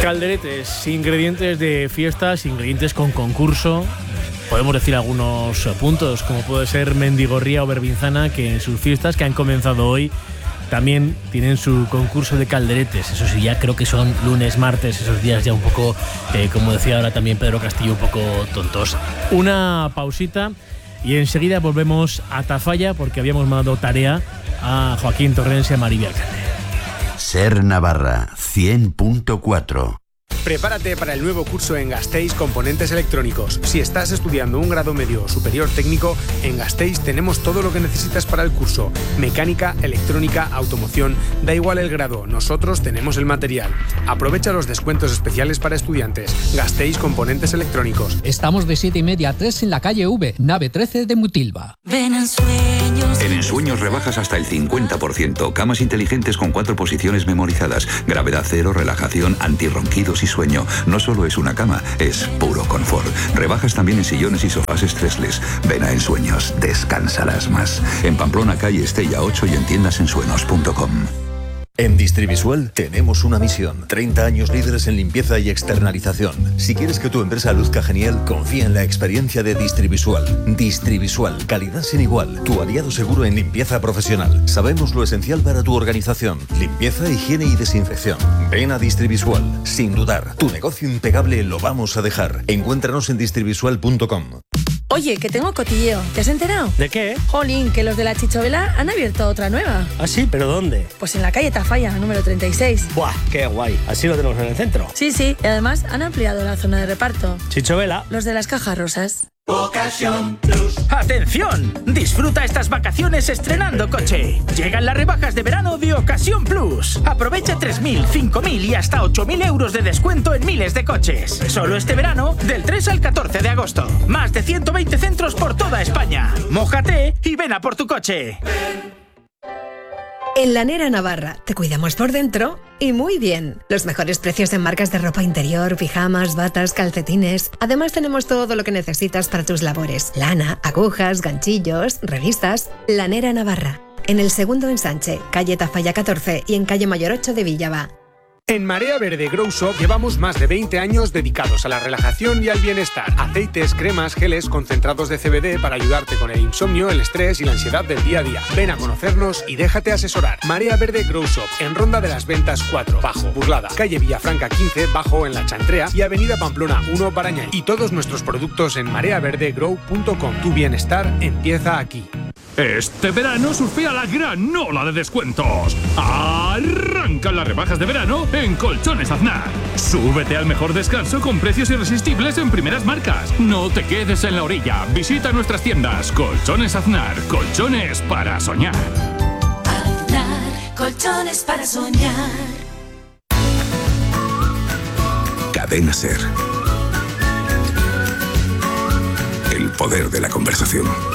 Calderetes, ingredientes de fiestas, ingredientes con concurso. Podemos decir algunos puntos, como puede ser Mendigorría o Berbinzana, que en sus fiestas que han comenzado hoy también tienen su concurso de calderetes. Eso sí, ya creo que son lunes, martes, esos días ya un poco, como decía ahora también Pedro Castillo, un poco tontos. Una pausita y enseguida volvemos a Tafalla, porque habíamos mandado tarea a Joaquín Torrens y a Maribel Alcalde. Ser Navarra 100.4. Prepárate para el nuevo curso en Gasteiz Componentes Electrónicos. Si estás estudiando un grado medio o superior técnico, en Gasteiz tenemos todo lo que necesitas para el curso. Mecánica, electrónica, automoción, da igual el grado, nosotros tenemos el material. Aprovecha los descuentos especiales para estudiantes. Gasteiz Componentes Electrónicos. Estamos de 7:30 a 3 en la calle V, nave 13 de Mutilva. Ven Ensueños. En Ensueños rebajas hasta el 50%. Camas inteligentes con 4 posiciones memorizadas. Gravedad cero, relajación, antirronquidos y sueño. No solo es una cama, es puro confort. Rebajas también en sillones y sofás stressless. Ven a Ensueños, descansarás más. En Pamplona, calle Estella 8 y en tiendasensueños.com. En Distrivisual tenemos una misión: 30 años líderes en limpieza y externalización. Si quieres que tu empresa luzca genial, confía en la experiencia de Distrivisual. Distrivisual, calidad sin igual, tu aliado seguro en limpieza profesional. Sabemos lo esencial para tu organización: limpieza, higiene y desinfección. Ven a Distrivisual, sin dudar, tu negocio impecable lo vamos a dejar. Encuéntranos en distrivisual.com. Oye, que tengo cotilleo. ¿Te has enterado? ¿De qué? Jolín, que los de la Chichovela han abierto otra nueva. ¿Ah, sí? ¿Pero dónde? Pues en la calle Tafalla, número 36. ¡Buah, qué guay! Así lo tenemos en el centro. Sí, sí. Y además han ampliado la zona de reparto. ¿Chichovela? Los de las cajas rosas. Ocasión Plus. ¡Atención! Disfruta estas vacaciones estrenando coche. Llegan las rebajas de verano de Ocasión Plus. Aprovecha 3.000, 5.000 y hasta 8.000 euros de descuento en miles de coches. Solo este verano, del 3 al 14 de agosto. Más de 120 centros por toda España. Mójate y ven a por tu coche. En Lanera Navarra te cuidamos por dentro y muy bien. Los mejores precios en marcas de ropa interior, pijamas, batas, calcetines. Además tenemos todo lo que necesitas para tus labores: lana, agujas, ganchillos, revistas. Lanera Navarra. En el segundo ensanche, calle Tafalla 14 y en calle Mayor 8 de Villava. En Marea Verde Grow Shop llevamos más de 20 años dedicados a la relajación y al bienestar. Aceites, cremas, geles, concentrados de CBD para ayudarte con el insomnio, el estrés y la ansiedad del día a día. Ven a conocernos y déjate asesorar. Marea Verde Grow Shop, en Ronda de las Ventas 4, Bajo, Burlada, calle Villafranca 15, Bajo en La Chantrea y avenida Pamplona 1, Barañáin. Y todos nuestros productos en mareaverdegrow.com. Tu bienestar empieza aquí. Este verano surfea la gran ola de descuentos. Arrancan las rebajas de verano en Colchones Aznar. Súbete al mejor descanso con precios irresistibles en primeras marcas. No te quedes en la orilla. Visita nuestras tiendas. Colchones Aznar. Colchones para soñar. Aznar, colchones para soñar. Cadena Ser. El poder de la conversación.